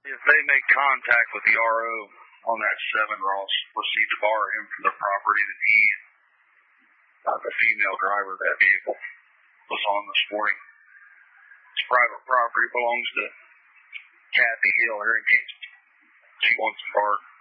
If they make contact with the RO on that 7, Ross, proceed to bar him from the property that he, the female driver of that vehicle, was on this morning. It's private property, belongs to Kathy Hill here in Kansas. She wants to park.